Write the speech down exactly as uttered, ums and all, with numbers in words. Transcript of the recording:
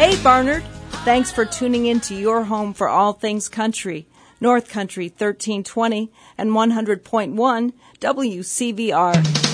Hey, Barnard. Thanks for tuning in to your home for all things country. North Country thirteen twenty and one hundred point one W C V R.